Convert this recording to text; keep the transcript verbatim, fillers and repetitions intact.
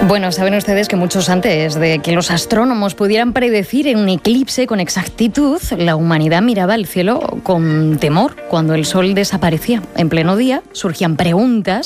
Bueno, saben ustedes que muchos antes de que los astrónomos pudieran predecir un eclipse con exactitud, la humanidad miraba al cielo con temor. Cuando el sol desaparecía en pleno día, surgían preguntas